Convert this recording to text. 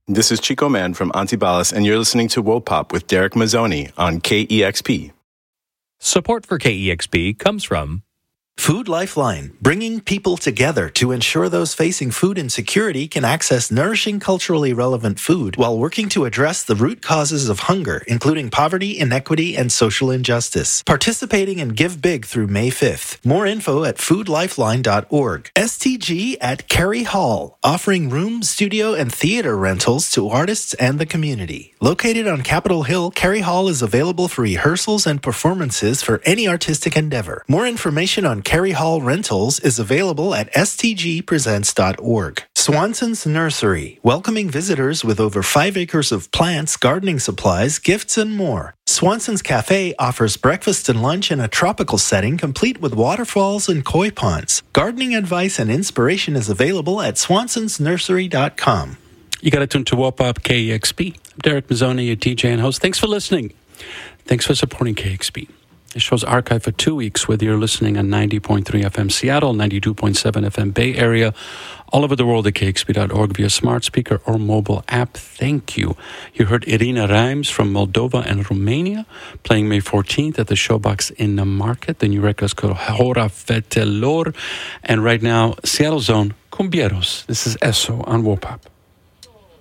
This is Chico Man from Antibalas, and you're listening to Wopop with Derek Mazzoni on KEXP. Support for KEXP comes from Food Lifeline, bringing people together to ensure those facing food insecurity can access nourishing, culturally relevant food while working to address the root causes of hunger, including poverty, inequity, and social injustice. Participating in Give Big through May 5th. More info at foodlifeline.org. STG at Carey Hall, offering room, studio, and theater rentals to artists and the community. Located on Capitol Hill, Carey Hall is available for rehearsals and performances for any artistic endeavor. More information on Carey Hall Rentals is available at stgpresents.org. Swanson's Nursery, welcoming visitors with over 5 acres of plants, gardening supplies, gifts, and more. Swanson's Cafe offers breakfast and lunch in a tropical setting complete with waterfalls and koi ponds. Gardening advice and inspiration is available at swansonsnursery.com. You got to tune to Wopop KEXP. I'm Derek Mazzoni, your DJ and host. Thanks for listening. Thanks for supporting KEXP. The show's archived for 2 weeks, whether you're listening on 90.3 FM Seattle, 92.7 FM Bay Area, all over the world at kexp.org via smart speaker or mobile app. Thank you. You heard Irina Reims from Moldova and Romania playing May 14th at the Showbox in the Market. The new record is called Hora Fetelor. And right now, Seattle Zone, Cumbieros. This is Esso on Wopop.